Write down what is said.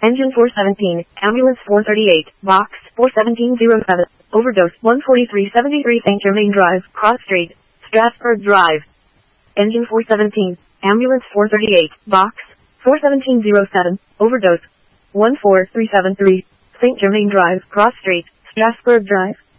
Engine 417, Ambulance 438, Box 41707, Overdose 14373 St. Germain Drive, Cross Street, Strasburg Drive. Engine 417, Ambulance 438, Box 41707, Overdose 14373 St. Germain Drive, Cross Street, Strasburg Drive.